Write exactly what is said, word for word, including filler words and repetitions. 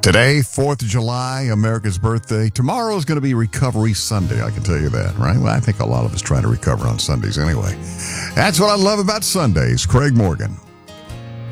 Today, fourth of July, America's birthday. Tomorrow is going to be Recovery Sunday, I can tell you that, right? Well, I think a lot of us try to recover on Sundays anyway. That's what I love about Sundays. Craig Morgan.